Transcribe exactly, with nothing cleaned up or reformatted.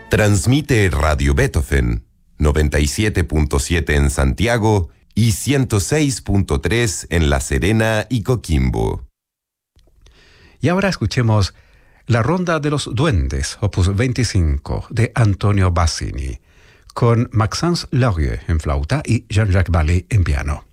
Transmite Radio Beethoven, noventa y siete punto siete en Santiago y ciento seis punto tres en La Serena y Coquimbo. Y ahora escuchemos La Ronda de los Duendes, opus veinticinco, de Antonio Bassini, con Maxence Laurier en flauta y Jean-Jacques Vallée en piano.